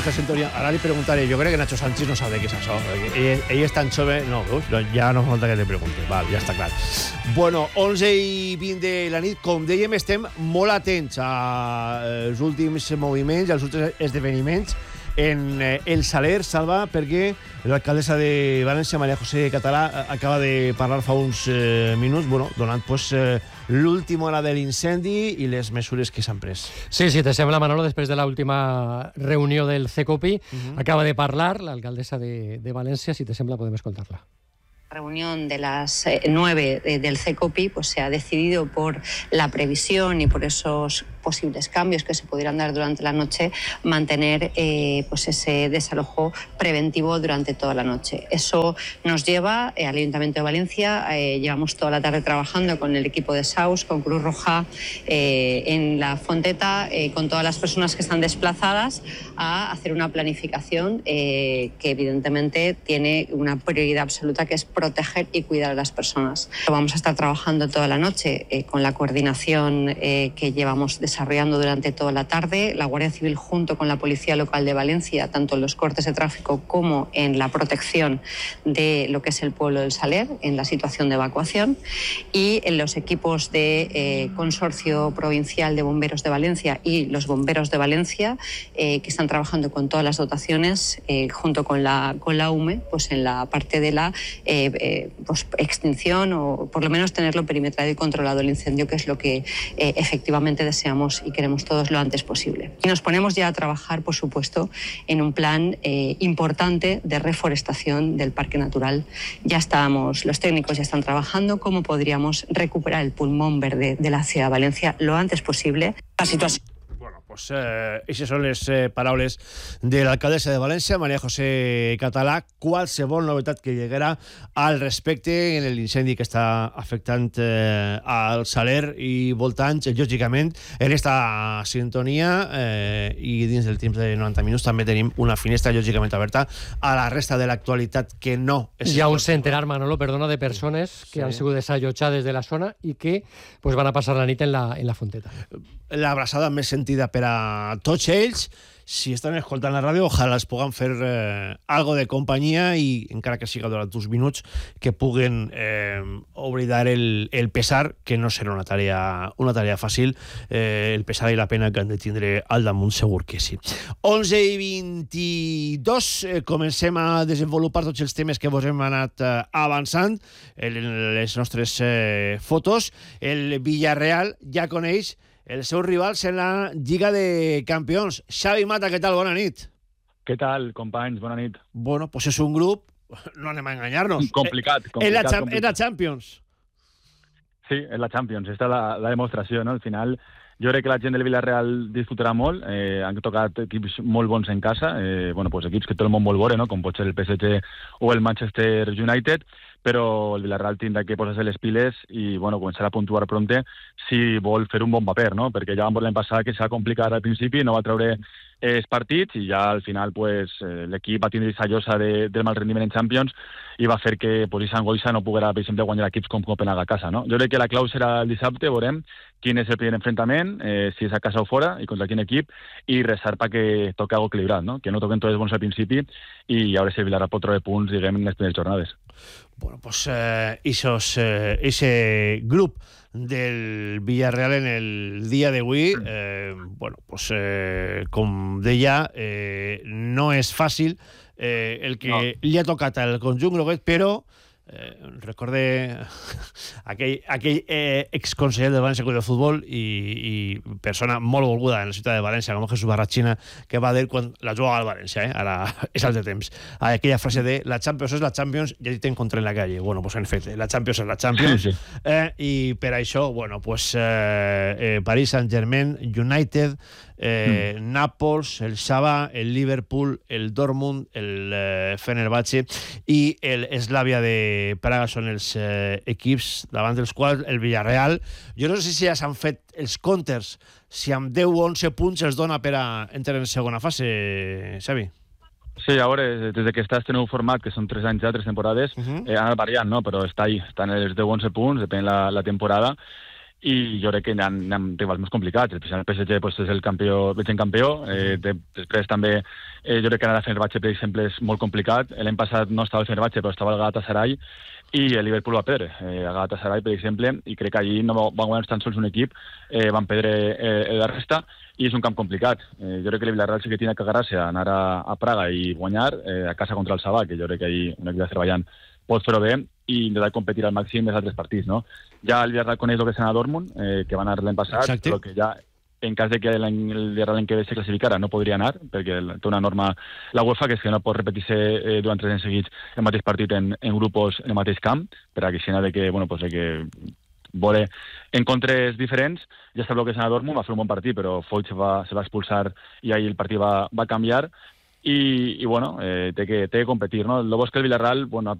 esta sintonia. Ara li preguntaré, jo crec que Nacho Sánchez no sap de què és això. Ell és tan jove... No, ja no falta que li pregunti. Val, ja està clar. Bueno, 11:20 de la nit. Com dèiem, estem molt atents als últims moviments, als últims esdeveniments en el Saler, Salva, perquè l'alcaldessa de València, María José Català, acaba de parlar fa uns minuts, bueno, donant pues, l'última hora de l'incendi i les mesures que s'han pres. Sí, si te sembla, Manolo, després de l'última reunió del CECOPI, acaba de parlar l'alcaldessa de València. Si te sembla, podem escoltar-la. Reunión de las 9 del CECOPI, pues se ha decidido por la previsión y por esos posibles cambios que se pudieran dar durante la noche, mantener pues ese desalojo preventivo durante toda la noche. Eso nos lleva al Ayuntamiento de Valencia, llevamos toda la tarde trabajando con el equipo de SAUS, con Cruz Roja, en la Fonteta, con todas las personas que están desplazadas, a hacer una planificación que evidentemente tiene una prioridad absoluta, que es proteger y cuidar a las personas. Vamos a estar trabajando toda la noche con la coordinación que llevamos desarrollando durante toda la tarde, la Guardia Civil junto con la Policía Local de Valencia, tanto en los cortes de tráfico como en la protección de lo que es el pueblo del Saler, en la situación de evacuación, y en los equipos de Consorcio Provincial de Bomberos de Valencia y los Bomberos de Valencia, que están trabajando con todas las dotaciones, junto con la UME, pues en la parte de la pues extinción, o por lo menos tenerlo perimetrado y controlado el incendio, que es lo que efectivamente deseamos y queremos todos lo antes posible. Y nos ponemos ya a trabajar, por supuesto, en un plan importante de reforestación del Parque Natural. Ya estamos, los técnicos ya están trabajando cómo podríamos recuperar el pulmón verde de la ciudad de Valencia lo antes posible. La situación... Pues aquestes són les paraules de l'alcaldessa de València, María José Català. Qualsevol novetat que llegarà al respecte en l'incendi que està afectant al Saler i voltants, lògicament, en aquesta sintonia i dins del temps de 90 minuts també tenim una finestra lògicament oberta a la resta de l'actualitat que no és... Hi ha un centenar, Manolo, perdona, de persones que han sigut desallotjades de la zona i que pues, van a passar la nit en la Fonteta. L'abraçada més sentida per a tots ells. Si estan escoltant la ràdio, ojalà es puguen fer algo de companyia i, encara que siga durant uns minuts, que puguen oblidar el pesar, que no serà una tarea fàcil, el pesar i la pena que han de tindre al damunt, segur que sí. 11:22, comencem a desenvolupar tots els temes que vos hem anat avançant en les nostres fotos. El Villarreal ja coneix els seus rivals en la Lliga de Campions. Xavi Mata, què tal? Bona nit. Què tal, companys? Bona nit. Bueno, pues és un grup, no anem a enganyar-nos. Complicat. És la Champions. Sí, és la Champions. Esta és la demostració, no? Al final, jo crec que la gent del Villarreal disfrutarà molt. Han tocat equips molt bons en casa, bueno, pues equips que tot el món vol veure, no? Com pot ser el PSG o el Manchester United, però el Villarreal tindrà que posar-se les piles i bueno, començar a puntuar prompte si vol fer un bon paper, no? Perquè ja vam veure l'any passat que s'ha complicat al principi, no va treure els partits i ja al final pues, l'equip va tindre aquesta llosa del mal rendiment en Champions i va fer que pues, Sant Goisa no poguera, per exemple, guanyar equips com Copenhague a casa, no? Jo crec que la clau serà el dissabte, veurem quin és el primer enfrontament, si és a casa o fora i contra quin equip, i resar perquè toqui algo equilibrat, no? Que no toquen tots bons al principi i a veure si el Villarreal pot treure punts, diguem, en les primeres jornades. Bueno, pues ese grup del Villarreal en el dia d'avui, bueno, pues com deia, no és fàcil el que li ha tocat al conjunt groguet, però recordé aquell exconseller de València Club de Futbol i persona molt volguda en la ciutat de València, com Jesús Barrachina, que va dir quan la jugava al València, ara és altre temps, aquella frase de la Champions és la Champions i te encontré en la calle. Bueno, pues en efecte, la Champions és la Champions, i per això, bueno, pues Paris Saint-Germain, United, Nàpols, el Saba, el Liverpool, el Dortmund, el Fenerbahçe i el Slavia de Praga són els equips davant dels quals el Villarreal, jo no sé si ja s'han fet els comptes, si amb 10 o 11 punts els dona per a entrar en segona fase, Xavi. Sí, a veure, des que està este nou format, que són 3 anys ja, 3 temporades, han anat variant, no? Però està ahí, estan els 10 o 11 punts, depèn la temporada. i jo crec que hi ha rivals més complicats. El PSG pues, és el campió, vigent campió, després també jo crec que anar a Fenerbahçe, per exemple, és molt complicat. L'any passat no estava el Fenerbahçe, però estava el Galatasaray, i el Liverpool va perdre a Galatasaray, per exemple, i crec que allí no van guanyar tan sols un equip, van perdre la resta, i és un camp complicat. Jo crec que el Villarreal sí que tiene que agarrar-se a anar a Praga i guanyar a casa contra el Sabah, que jo crec que ahir un equip d'Azerbaiyán pot fer-ho bé i intentar competir al màxim dels altres partits, no? Ja el Villarreal coneix el que és anar a Dortmund, que va anar l'any passat, exacte, però que ja en cas de que el Villarreal l'any que ve se classificara no podria anar, perquè té una norma la UEFA, que és que no pot repetir-se durant 3 anys seguits el mateix partit en grupos en el mateix camp, per a que si de que, bueno, pues de que veure encontres diferents. Ja sap el que és anar a Dortmund, va fer un bon partit, però Foyt se va expulsar i ahir el partit va canviar. I bueno, té que competir, no? El bo és que el Villarreal, bueno,